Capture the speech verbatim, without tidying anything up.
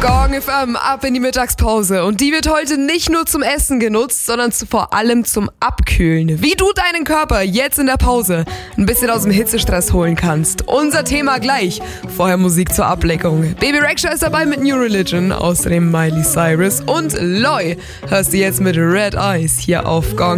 Gong F M, ab in die Mittagspause. Und die wird heute nicht nur zum Essen genutzt, sondern zu, vor allem zum Abkühlen. Wie du deinen Körper jetzt in der Pause ein bisschen aus dem Hitzestress holen kannst. Unser Thema gleich. Vorher Musik zur Ablenkung. Baby Rexha ist dabei mit New Religion, außerdem Miley Cyrus und Loy. Hörst du jetzt mit Red Eyes hier auf Gong.